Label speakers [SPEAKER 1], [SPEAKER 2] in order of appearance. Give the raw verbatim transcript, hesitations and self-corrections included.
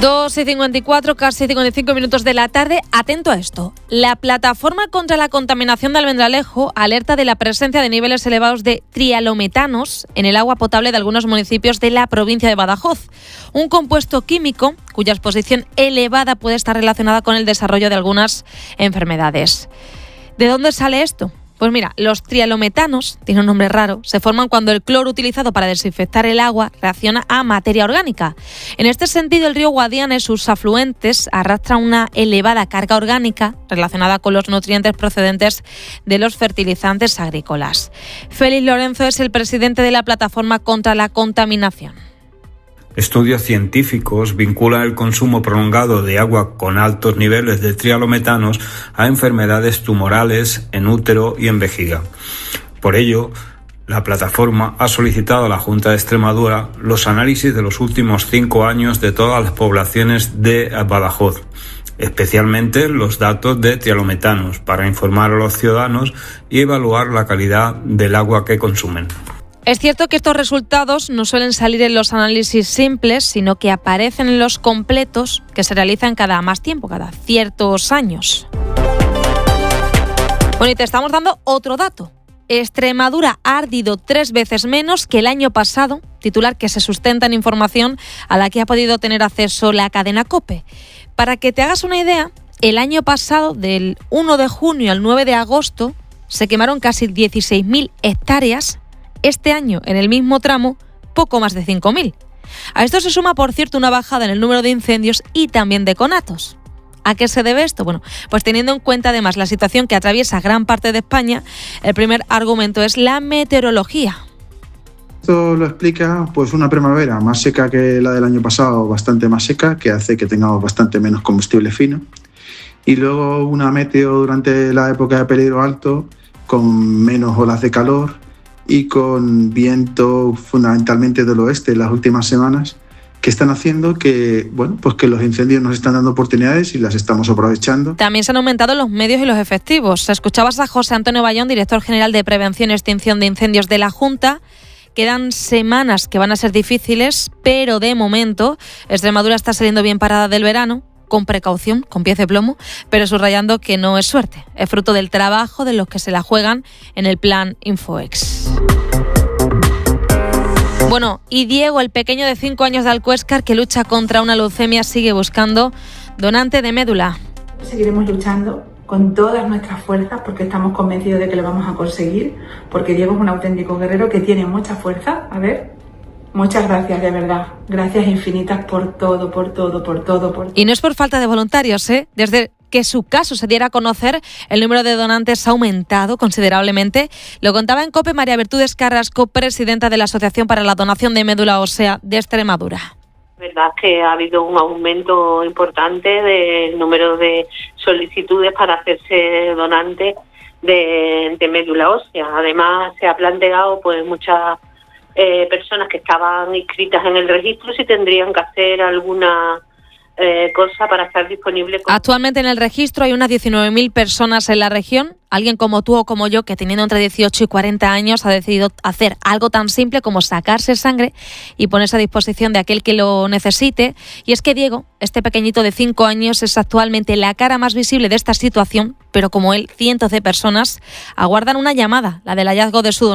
[SPEAKER 1] dos y cincuenta y cuatro, casi cincuenta y cinco minutos de la tarde. Atento a esto. La Plataforma contra la Contaminación de Almendralejo alerta de la presencia de niveles elevados de trialometanos en el agua potable de algunos municipios de la provincia de Badajoz. Un compuesto químico cuya exposición elevada puede estar relacionada con el desarrollo de algunas enfermedades. ¿De dónde sale esto? Pues mira, los trialometanos, tiene un nombre raro, se forman cuando el cloro utilizado para desinfectar el agua reacciona a materia orgánica. En este sentido, el río Guadiana y sus afluentes arrastran una elevada carga orgánica relacionada con los nutrientes procedentes de los fertilizantes agrícolas. Félix Lorenzo es el presidente de la Plataforma contra la Contaminación.
[SPEAKER 2] Estudios científicos vinculan el consumo prolongado de agua con altos niveles de trialometanos a enfermedades tumorales en útero y en vejiga. Por ello, la plataforma ha solicitado a la Junta de Extremadura los análisis de los últimos cinco años de todas las poblaciones de Badajoz, especialmente los datos de trialometanos, para informar a los ciudadanos y evaluar la calidad del agua que consumen.
[SPEAKER 1] Es cierto que estos resultados no suelen salir en los análisis simples, sino que aparecen en los completos que se realizan cada más tiempo, cada ciertos años. Bueno, y te estamos dando otro dato. Extremadura ha ardido tres veces menos que el año pasado, titular que se sustenta en información a la que ha podido tener acceso la cadena COPE. Para que te hagas una idea, el año pasado, del uno de junio al nueve de agosto, se quemaron casi dieciséis mil hectáreas. Este año, en el mismo tramo, poco más de cinco mil. A esto se suma, por cierto, una bajada en el número de incendios y también de conatos. ¿A qué se debe esto? Bueno, pues teniendo en cuenta además la situación que atraviesa gran parte de España, el primer argumento es la meteorología.
[SPEAKER 3] Esto lo explica pues una primavera más seca que la del año pasado, bastante más seca, que hace que tengamos bastante menos combustible fino. Y luego una meteo durante la época de peligro alto, con menos olas de calor y con viento fundamentalmente del oeste en las últimas semanas, que están haciendo que, bueno, pues que los incendios nos están dando oportunidades y las estamos aprovechando.
[SPEAKER 1] También se han aumentado los medios y los efectivos. Escuchabas a José Antonio Bayón, director general de Prevención y Extinción de Incendios de la Junta. Quedan semanas que van a ser difíciles, pero de momento Extremadura está saliendo bien parada del verano, con precaución, con pies de plomo, pero subrayando que no es suerte, es fruto del trabajo de los que se la juegan en el plan Infoex. Bueno, y Diego, el pequeño de cinco años de Alcuéscar que lucha contra una leucemia, sigue buscando donante de médula.
[SPEAKER 4] Seguiremos luchando con todas nuestras fuerzas porque estamos convencidos de que lo vamos a conseguir, porque Diego es un auténtico guerrero que tiene mucha fuerza. A ver, muchas gracias, de verdad. Gracias infinitas por todo, por todo, por todo. Por...
[SPEAKER 1] Y no es por falta de voluntarios, ¿eh? Desde que su caso se diera a conocer, el número de donantes ha aumentado considerablemente. Lo contaba en COPE María Virtudes Carrasco, presidenta de la Asociación para la Donación de Médula Ósea de Extremadura.
[SPEAKER 5] La verdad es que ha habido un aumento importante del número de solicitudes para hacerse donante de, de médula ósea. Además, se ha planteado pues muchas eh, personas que estaban inscritas en el registro si tendrían que hacer alguna eh, cosa para estar disponible. Con...
[SPEAKER 1] Actualmente en el registro hay unas diecinueve mil personas en la región. Alguien como tú o como yo, que teniendo entre dieciocho y cuarenta años, ha decidido hacer algo tan simple como sacarse sangre y ponerse a disposición de aquel que lo necesite. Y es que Diego, este pequeñito de cinco años, es actualmente la cara más visible de esta situación, pero como él, cientos de personas aguardan una llamada, la del hallazgo de su